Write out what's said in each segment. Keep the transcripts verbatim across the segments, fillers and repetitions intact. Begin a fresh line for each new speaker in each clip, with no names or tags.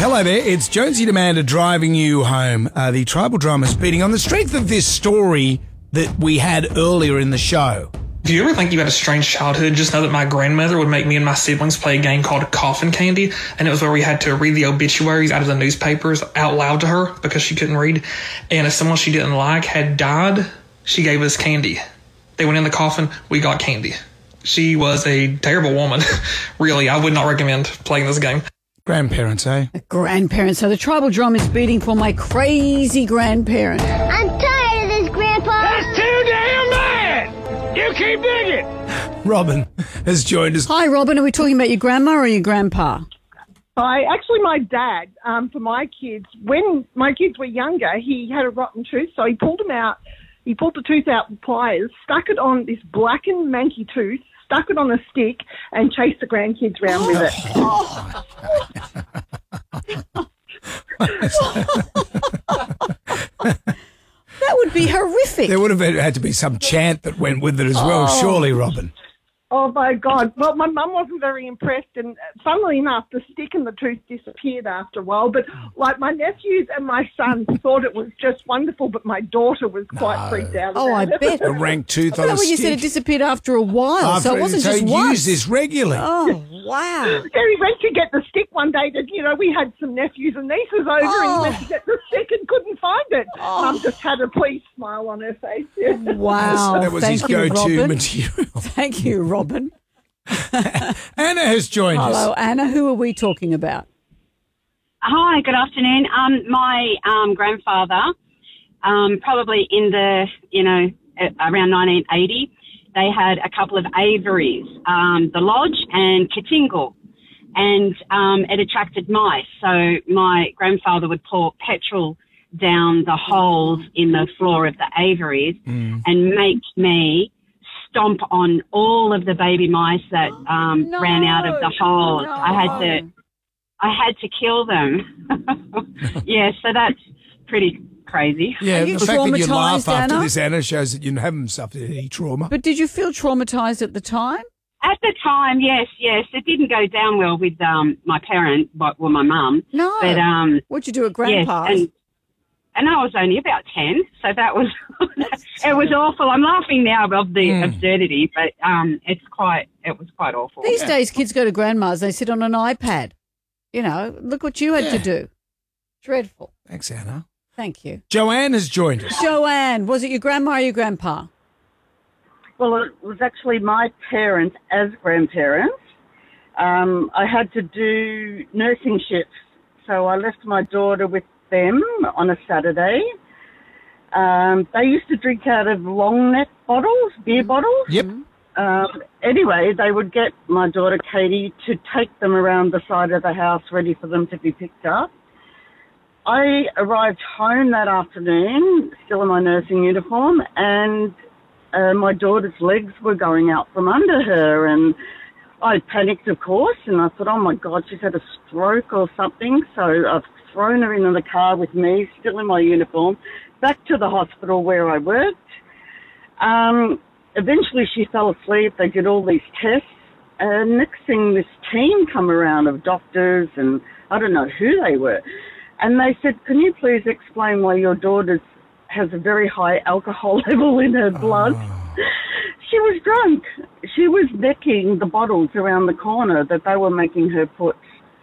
Hello there, it's Jonesy and Amanda driving you home. Uh, the tribal drama is beating on the strength of this story that we had earlier in the show.
If you ever think you had a strange childhood, just know that my grandmother would make me and my siblings play a game called Coffin Candy, and it was where we had to read the obituaries out of the newspapers out loud to her because she couldn't read. And if someone she didn't like had died, she gave us candy. They went in the coffin, we got candy. She was a terrible woman. Really, I would not recommend playing this game.
Grandparents, eh?
Grandparents. So the tribal drum is beating for my crazy grandparent.
I'm tired of this, Grandpa.
That's too damn bad. You keep digging.
Robin has joined us.
Hi, Robin. Are we talking about your grandma or your grandpa?
Hi, actually my dad, um, for my kids, when my kids were younger, he had a rotten tooth, so he pulled them out, he pulled the tooth out with pliers, stuck it on this blackened manky tooth, stuck it on a stick, and chased the grandkids around with it.
Oh. That would be horrific.
There would have had to be some chant that went with it as well,
Oh.
surely, Robin.
Oh, my God. Well, my mum wasn't very impressed, and funnily enough, the stick and the tooth disappeared after a while. But, like, my nephews and my son thought it was just wonderful, but my daughter was quite
No.
freaked out
Oh, I
about it.
bet.
A rank tooth
I
on
thought
a
when you
stick.
said it disappeared after a while, so
After-
it wasn't
so
just
he
once.
used this regularly.
Oh, wow.
Yeah, he went to get the stick one day. That you know, we had some nephews and nieces over, and
Oh.
he went to get the stick and couldn't find it. Mum just had a pleased smile on her face. Yeah.
Wow.
that was
Thank
his
you,
go-to
Robin.
material.
Thank you, Robin.
Anna has joined
Hello,
us.
Anna. Who are we talking about?
Hi, good afternoon. Um, my um, grandfather, um, probably in the, you know, around nineteen eighty, they had a couple of aviaries, um, the Lodge and Katingal, and um, it attracted mice. So my grandfather would pour petrol down the holes in the floor of the aviaries
Mm.
and make me stomp on all of the baby mice that um,
No,
ran out of the holes.
no.
I had to, I had to kill them. Yeah, so that's pretty crazy.
Yeah,
Are you
the fact that you laugh
traumatised,
after
Anna?
this, Anna, shows that you haven't suffered any trauma.
But did you feel traumatised at the time?
At the time, yes, yes, it didn't go down well with um, my parent, well, my mum.
No.
But um,
What'd you do at
yes,
Grandpa's?
and and I was only about ten, so that was it was awful. I'm laughing now of the
Mm.
absurdity, but um, it's quite it was quite awful.
These days, kids go to Grandma's, they sit on an iPad. You know, look what you had to
Yeah.
do. Dreadful.
Thanks, Anna.
Thank you.
Joanne has joined us.
Joanne, was it your grandma or your grandpa?
Well, it was actually my parents as grandparents. Um, I had to do nursing shifts, so I left my daughter with them on a Saturday. Um, they used to drink out of long neck bottles, beer bottles.
Yep.
Um, anyway, they would get my daughter Katie to take them around the side of the house ready for them to be picked up. I arrived home that afternoon, still in my nursing uniform, and uh, my daughter's legs were going out from under her, and I panicked, of course, and I thought, oh my God, she's had a stroke or something. So I've thrown her into the car with me, still in my uniform, back to the hospital where I worked. Um, eventually she fell asleep. They did all these tests. And next thing, this team come around of doctors, and I don't know who they were. And they said, can you please explain why your daughter has a very high alcohol level in her blood?
Oh.
She was drunk. She was necking the bottles around the corner that they were making her put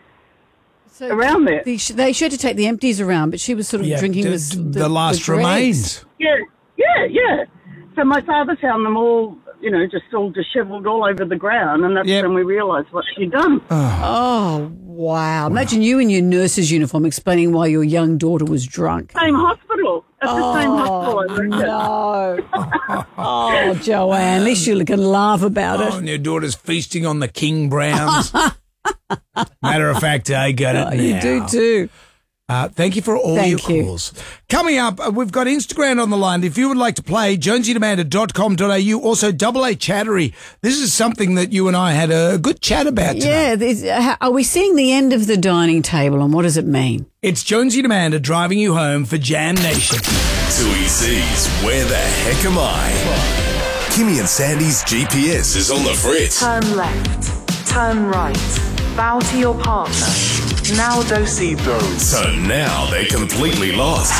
So
around there.
The, they should have to take the empties around, but she was sort of
Yeah,
drinking
the,
this,
the,
the
last
the dregs.
remains.
Yeah, yeah, yeah. So my father found them all, you know, just all dishevelled all over the ground, and that's
Yep.
when we realised what she'd done.
Oh, wow. Imagine you in your nurse's uniform explaining why your young daughter was drunk.
Same hospital. At the same hospital, I worked at.
No. Oh, Joanne, at least you can laugh about
Oh,
it.
and your daughter's feasting on the King Browns. Matter of fact, I got it
Oh,
now.
you do too.
Uh, thank you for all
Thank
your
you.
calls. Coming up, uh, we've got Instagram on the line. If you would like to play, jonesy and amanda dot com dot a u. Also, Double A Chattery. This is something that you and I had a good chat about today.
Yeah, this- uh, are we seeing the end of the dining table, and what does it mean?
It's Jonesy and Amanda driving you home for Jam Nation.
Tui C's Where the Heck Am I? Kimmy and Sandy's G P S is on the fritz.
Turn left, turn right, bow to your partner, Now those see those.
So now they're completely lost.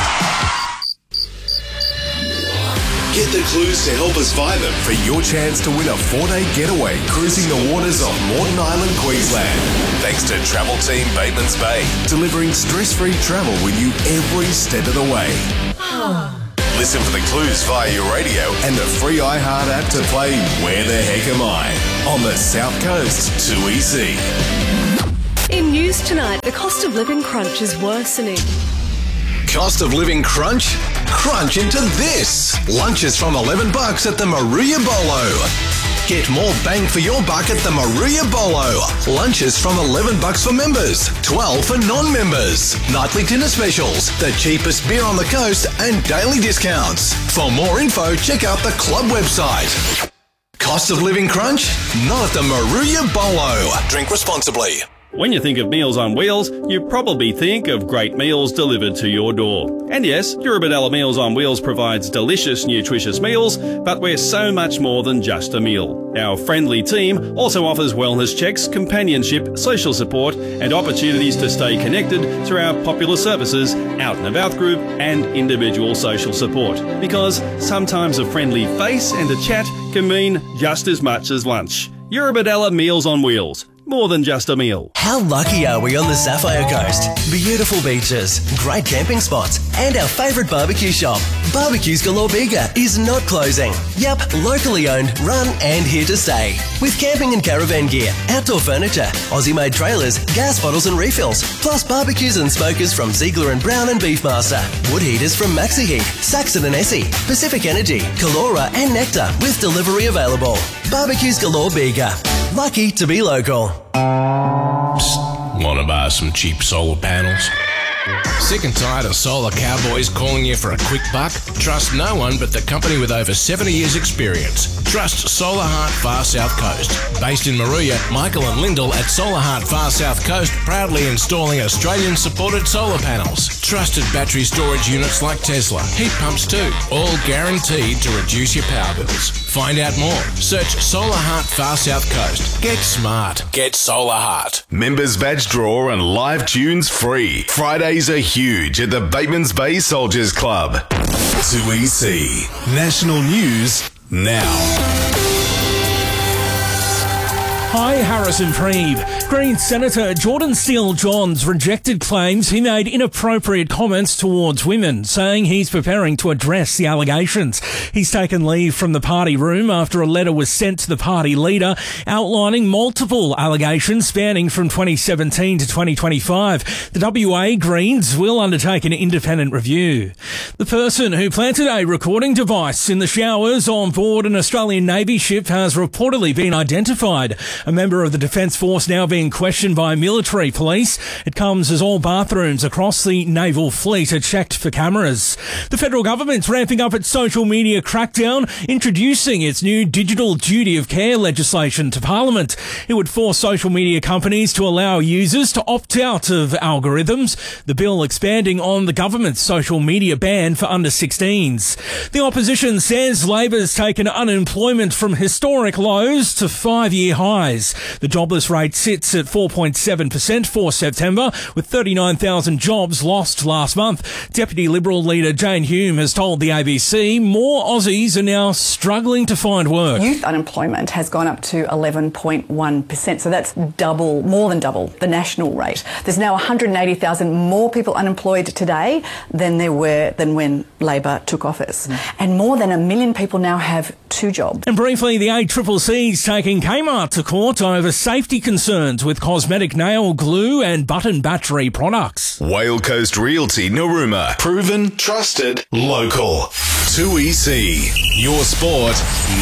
Get the clues to help us find them for your chance to win a four-day getaway cruising the waters of Moreton Island, Queensland. Thanks to Travel Team Batemans Bay, delivering stress-free travel with you every step of the way. Listen for the clues via your radio and the free iHeart app to play Where the Heck Am I? On the South Coast two E C.
In news tonight, the cost of living crunch is worsening.
Cost of living crunch? Crunch into this. Lunches from eleven bucks at the Maruya Bolo. Get more bang for your buck at the Maruya Bolo. Lunches from eleven bucks for members, twelve for non-members. Nightly dinner specials, the cheapest beer on the coast and daily discounts. For more info, check out the club website. Cost of living crunch? Not at the Maruya Bolo. Drink responsibly.
When you think of Meals on Wheels, you probably think of great meals delivered to your door. And yes, Eurobodalla Meals on Wheels provides delicious, nutritious meals, but we're so much more than just a meal. Our friendly team also offers wellness checks, companionship, social support, and opportunities to stay connected through our popular services, Out and About group, and individual social support. Because sometimes a friendly face and a chat can mean just as much as lunch. Eurobodalla Meals on Wheels. More than just a meal.
How lucky are we on the Sapphire Coast? Beautiful beaches, great camping spots, and our favourite barbecue shop. Barbecues Galore Bega is not closing. Yup, locally owned, run, and here to stay. With camping and caravan gear, outdoor furniture, Aussie-made trailers, gas bottles and refills, plus barbecues and smokers from Ziegler and Brown and Beefmaster, wood heaters from Maxi Heat, Saxon and Essie, Pacific Energy, Calora and Nectar with delivery available. Barbecues Galore Bega. Lucky to be local.
Psst, wanna buy some cheap solar panels? Sick and tired of solar cowboys calling you for a quick buck? Trust no one but the company with over seventy years experience. Trust Solar Heart Far South Coast. Based in Maruya, Michael and Lyndall at Solar Heart Far South Coast proudly installing Australian-supported solar panels. Trusted battery storage units like Tesla. Heat pumps too. All guaranteed to reduce your power bills. Find out more. Search Solar Heart Far South Coast. Get smart. Get Solar Heart.
Members badge draw and live tunes free. Fridays are huge at the Batemans Bay Soldiers Club. two E C. National News now.
Hi, Harrison Freeb. Green Senator Jordan Steele-Johns rejected claims he made inappropriate comments towards women, saying he's preparing to address the allegations. He's taken leave from the party room after a letter was sent to the party leader outlining multiple allegations spanning from twenty seventeen to twenty twenty-five. The W A Greens will undertake an independent review. The person who planted a recording device in the showers on board an Australian Navy ship has reportedly been identified. A member of the Defence Force now being questioned by military police. It comes as all bathrooms across the naval fleet are checked for cameras. The federal government's ramping up its social media crackdown, introducing its new digital duty of care legislation to Parliament. It would force social media companies to allow users to opt out of algorithms, the bill expanding on the government's social media ban for under sixteens. The opposition says Labor's taken unemployment from historic lows to five-year highs. The jobless rate sits at four point seven percent for September, with thirty-nine thousand jobs lost last month. Deputy Liberal leader Jane Hume has told the A B C more Aussies are now struggling to find work.
Youth unemployment has gone up to eleven point one percent, so that's double, more than double the national rate. There's now one hundred eighty thousand more people unemployed today than there were than when Labor took office. Mm. And more than a million people now have two jobs.
And briefly, the A C C C's taking Kmart to court over safety concerns with cosmetic nail glue and button battery products.
Whale Coast Realty Narooma. Proven, trusted, local. two E C. Your sport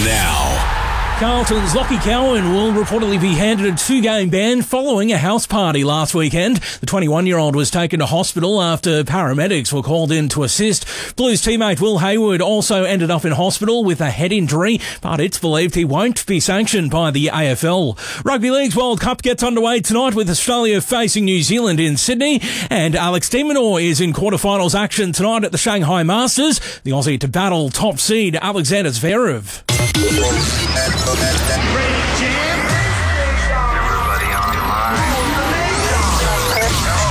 now.
Carlton's Lockie Cowan will reportedly be handed a two-game ban following a house party last weekend. The twenty-one-year-old was taken to hospital after paramedics were called in to assist. Blues teammate Will Hayward also ended up in hospital with a head injury, but it's believed he won't be sanctioned by the A F L. Rugby League's World Cup gets underway tonight with Australia facing New Zealand in Sydney, and Alex de Minaur is in quarterfinals action tonight at the Shanghai Masters. The Aussie to battle top seed Alexander Zverev.
Everybody online.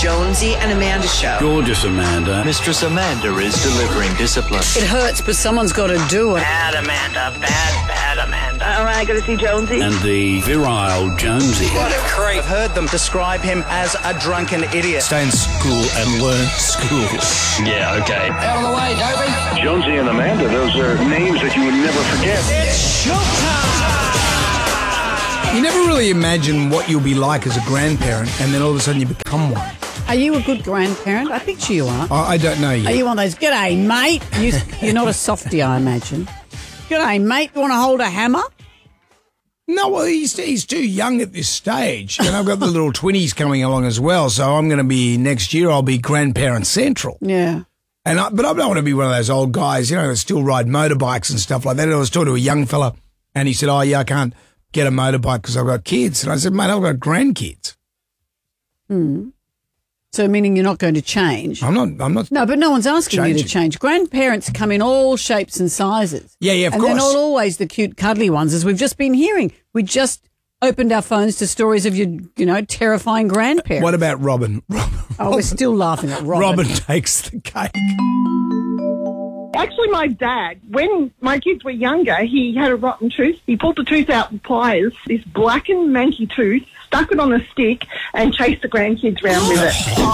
Jonesy and Amanda Show.
Gorgeous Amanda.
Mistress Amanda is delivering discipline.
It hurts, but someone's got to do it.
Bad Amanda, bad, bad Amanda.
All right, got to see Jonesy.
And the virile Jonesy.
What a creep. I've heard them describe him as a drunken idiot.
Stay in school and learn school.
Yeah, okay.
Out of the way, Dopey. Jonesy and Amanda, those are names that you would never forget.
It's showtime!
You never really imagine what you'll be like as a grandparent, and then all of a sudden you become one.
Are you a good grandparent? I picture you are.
I, I don't know yet.
Are you one of those, g'day, mate? You, you're not a softie, I imagine. G'day, mate. You want to hold a hammer?
No, well, he's, he's too young at this stage. And I've got the little twinnies coming along as well, so I'm going to be, next year, I'll be grandparent central.
Yeah.
And I, But I don't want to be one of those old guys, you know, that still ride motorbikes and stuff like that. And I was talking to a young fella, and he said, oh, yeah, I can't get a motorbike because I've got kids. And I said, mate, I've got grandkids.
Hmm. So meaning you're not going to change?
I'm not. I'm not.
No, but no one's asking
changing.
you to change. Grandparents come in all shapes and sizes.
Yeah, yeah, of
and
course.
And they're not always the cute, cuddly ones, as we've just been hearing. We just opened our phones to stories of your, you know, terrifying grandparents.
What about Robin? Robin
oh, we're still laughing at Robin.
Robin takes the cake.
Actually, my dad, when my kids were younger, he had a rotten tooth. He pulled the tooth out with pliers, this black and manky tooth, stuck it on a stick, and chased the grandkids round with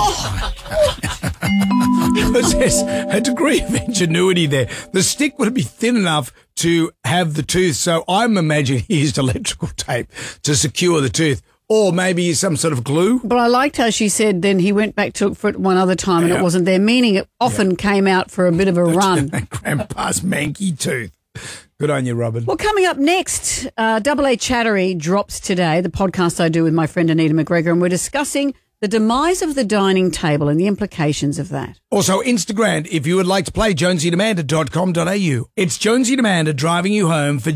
it.
Because there's a degree of ingenuity there. The stick would be thin enough to have the tooth, so I'm imagining he used electrical tape to secure the tooth. Or maybe some sort of glue.
But I liked how she said then he went back to look for it one other time and
Yeah.
it wasn't there, meaning it often yeah. came out for a bit of a run.
Grandpa's manky tooth. Good on you, Robin.
Well, coming up next, uh, Double A Chattery drops today, the podcast I do with my friend Anita McGregor, and we're discussing the demise of the dining table and the implications of that.
Also, Instagram, if you would like to play, jonesy and amanda dot com dot a u. It's Jonesy and Amanda driving you home for